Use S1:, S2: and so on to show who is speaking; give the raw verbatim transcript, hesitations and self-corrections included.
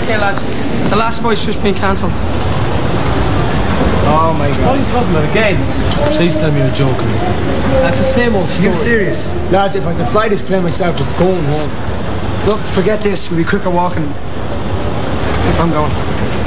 S1: here, lads. The last fight's just been cancelled.
S2: Oh my
S3: What
S2: god.
S3: are you talking about again? Please tell me you're joking. That's the same old story.
S2: You serious? Lads, if I had to fly this plane myself, I'm going home.
S1: Look, forget this. We'll be quicker walking. I'm going.